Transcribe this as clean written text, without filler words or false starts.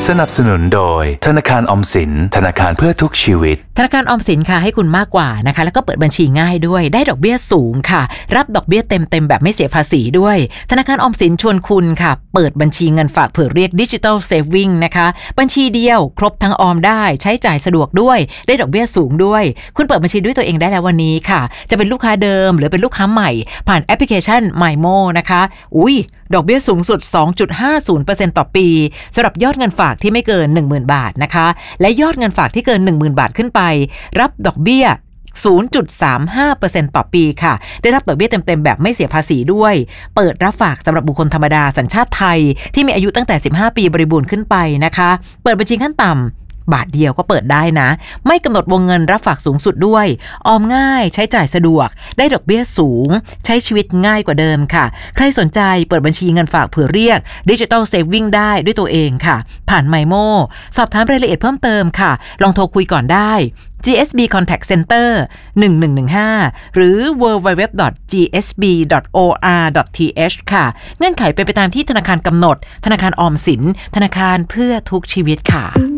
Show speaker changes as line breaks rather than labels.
สนับสนุนโดยธนาคารออมสินธนาคารเพื่อทุกชีวิต
ธนาคารออมสินค่ะให้คุณมากกว่านะคะแล้วก็เปิดบัญชีง่ายด้วยได้ดอกเบี้ยสูงค่ะรับดอกเบี้ยเต็มแบบไม่เสียภาษีด้วยธนาคารออมสินชวนคุณค่ะเปิดบัญชีเงินฝากเผื่อเรียก Digital Saving นะคะบัญชีเดียวครบทั้งออมได้ใช้จ่ายสะดวกด้วยได้ดอกเบี้ยสูงด้วยคุณเปิดบัญชีด้วยตัวเองได้แล้ววันนี้ค่ะจะเป็นลูกค้าเดิมหรือเป็นลูกค้าใหม่ผ่านแอปพลิเคชัน MyMo นะคะดอกเบี้ยสูงสุด 2.50% ต่อปีสำหรับยอดเงินฝากที่ไม่เกิน 10,000 บาทนะคะและยอดเงินฝากที่เกิน 10,000 บาทขึ้นไปรับดอกเบี้ย 0.35% ต่อปีค่ะได้รับดอกเบี้ยเต็มแบบไม่เสียภาษีด้วยเปิดรับฝากสำหรับบุคคลธรรมดาสัญชาติไทยที่มีอายุตั้งแต่15ปีบริบูรณ์ขึ้นไปนะคะเปิดบัญชีขั้นต่ำบาทเดียวก็เปิดได้นะไม่กำหนดวงเงินรับฝากสูงสุดด้วยออมง่ายใช้จ่ายสะดวกได้ดอกเบี้ยสูงใช้ชีวิตง่ายกว่าเดิมค่ะใครสนใจเปิดบัญชีเงินฝากเผื่อเรียก Digital Saving ได้ด้วยตัวเองค่ะผ่าน MyMo สอบถามรายละเอียดเพิ่มเติมค่ะลองโทรคุยก่อนได้ GSB Contact Center 1115 หรือ www.gsb.or.th ค่ะเงื่อนไขเป็นไปตามที่ธนาคารกำหนดธนาคารออมสินธนาคารเพื่อทุกชีวิตค่ะ